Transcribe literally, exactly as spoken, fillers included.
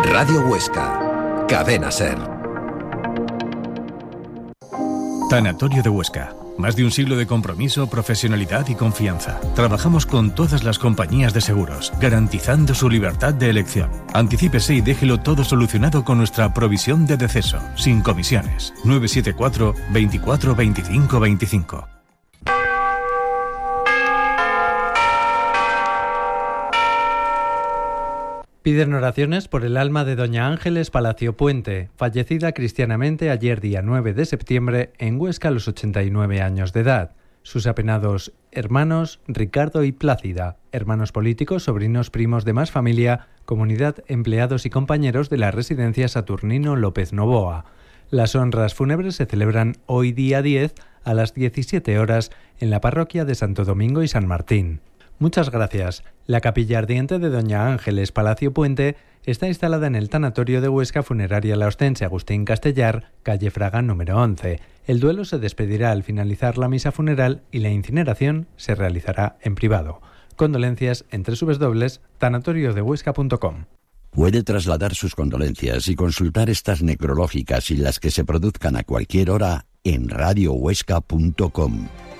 Radio Huesca, Cadena SER. Tanatorio de Huesca. Más de un siglo de compromiso, profesionalidad y confianza. Trabajamos con todas las compañías de seguros, garantizando su libertad de elección. Anticípese y déjelo todo solucionado con nuestra provisión de deceso, sin comisiones. nueve siete cuatro, veinticuatro, veinticinco, veinticinco. Piden oraciones por el alma de doña Ángeles Palacio Puente, fallecida cristianamente ayer día nueve de septiembre en Huesca a los ochenta y nueve años de edad. Sus apenados hermanos Ricardo y Plácida, hermanos políticos, sobrinos, primos, demás familia, comunidad, empleados y compañeros de la residencia Saturnino López Novoa. Las honras fúnebres se celebran hoy día diez a las diecisiete horas en la parroquia de Santo Domingo y San Martín. Muchas gracias. La capilla ardiente de doña Ángeles Palacio Puente está instalada en el Tanatorio de Huesca Funeraria La Ostense Agustín Castellar, calle Fraga número once. El duelo se despedirá al finalizar la misa funeral y la incineración se realizará en privado. Condolencias en doble u doble u doble u punto tanatorio de huesca punto com. Puede trasladar sus condolencias y consultar estas necrológicas y las que se produzcan a cualquier hora en radio huesca punto com.